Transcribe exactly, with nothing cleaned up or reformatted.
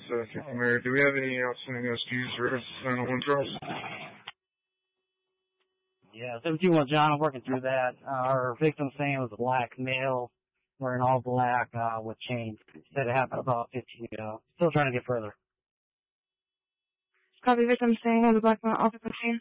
uh, Central Mary. Do we have any outstanding S Ds or nine one one calls? Yeah, seven two one John, I'm working through that. Uh, our victim's name was a black male, wearing all black, uh, with chains. Said it happened about fifteen ago. Still trying to get further. Copy, victim saying was a black male, officer chain.